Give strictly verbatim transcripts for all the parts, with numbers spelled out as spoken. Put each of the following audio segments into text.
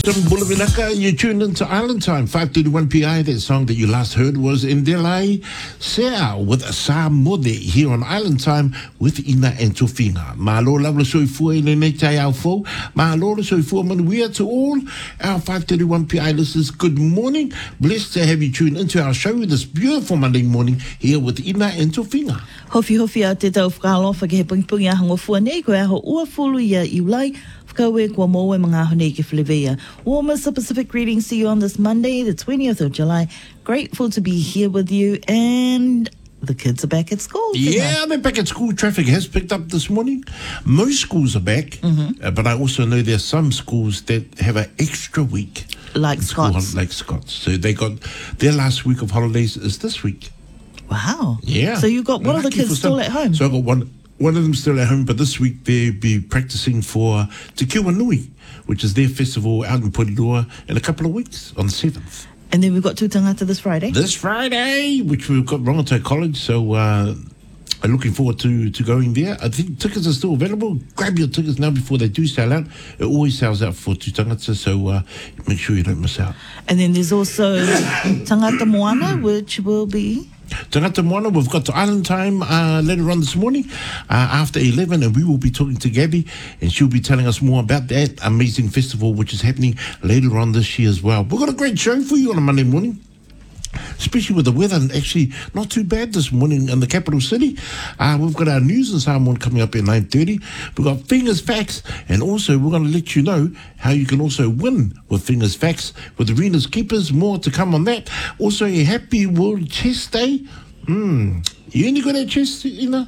Bulavinaka, you tuned into Island Time, five thirty-one P I. That song that you last heard was Indelai Sea with Sa Mode here on Island Time with Ina and Tofinga. Malo lavla soifua in the tai au fo. Malo soifua manuia to all our five thirty-one P I listeners. Good morning. Blessed to have you tuned into our show this beautiful Monday morning here with Ina and Tofinga. Hofi hofi a te tau whakalofa ke he pungipungi a hangofua nei koe aho ua fulu ia iulai. Whakaue kua moe mga honei ke whilewea. Warmest Pacific greetings to you on this Monday, the twentieth of July. Grateful to be here with you, and the kids are back at school. Yeah, they're back at school. Traffic has picked up this morning. Most schools are back, mm-hmm. uh, but I also know there's some schools that have an extra week. Like Scots. Like Scots. So they got their last week of holidays is this week. Wow. Yeah. So you got one of the kids still at home? So I got one one of them still at home, but this week they'll be practicing for Te Kiwanui, which is their festival out in Porirua in a couple of weeks on the seventh. And then we've got Tūtangata this Friday? This Friday, which we've got Rongotai College, so uh, I'm looking forward to, to going there. I think tickets are still available. Grab your tickets now before they do sell out. It always sells out for Tūtangata, so uh, make sure you don't miss out. And then there's also Tangata Moana, which will be... Tangata Moana, we've got to Island Time uh, later on this morning uh, after eleven, and we will be talking to Gabby, and she'll be telling us more about that amazing festival which is happening later on this year as well. We've got a great show for you on a Monday morning, especially with the weather, and actually not too bad this morning in the capital city. Uh, we've got our news and Samoan coming up at nine thirty. We've got Fingers Facts, and also we're going to let you know how you can also win with Fingers Facts with Arena's Keepers. More to come on that. Also, a happy World Chess Day. Mm. You any good at chess, Ina?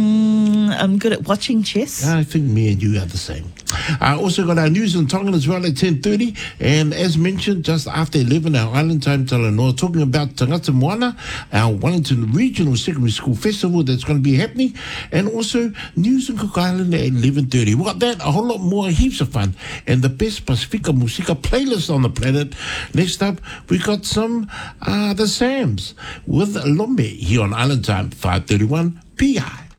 Mm, I'm good at watching chess. I think me and you are the same. I uh, also got our news in Tongan as well at ten thirty, and as mentioned, just after eleven, our Island Time Talanoa, talking about Tangata Moana, our Wellington Regional Secondary School Festival that's going to be happening, and also news in Cook Island at eleven thirty. We've got that, a whole lot more, heaps of fun, and the best Pacifica Musica playlist on the planet. Next up, we got some uh, the Sams with Lombe here on Island Time five thirty-one P I.